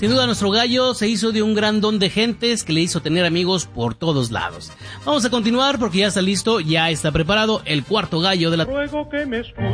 Sin duda nuestro gallo se hizo de un gran don de gentes que le hizo tener amigos por todos lados. Vamos a continuar porque ya está listo, ya está preparado el cuarto gallo de la... Ruego que me